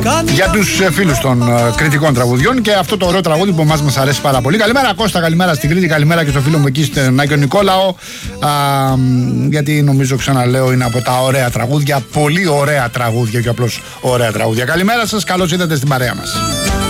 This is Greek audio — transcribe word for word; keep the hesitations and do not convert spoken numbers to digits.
για τους φίλους των κριτικών τραγουδιών και αυτό το ωραίο τραγούδι που μας μας αρέσει πάρα πολύ. Καλημέρα Κώστα, καλημέρα στην Κρήτη, καλημέρα και στο φίλο μου εκεί στον Άγιο Νικόλαο, α, γιατί νομίζω, ξαναλέω, είναι από τα ωραία τραγούδια, πολύ ωραία τραγούδια και απλώς ωραία τραγούδια. Καλημέρα σας, καλώς ήρθατε στην παρέα μας.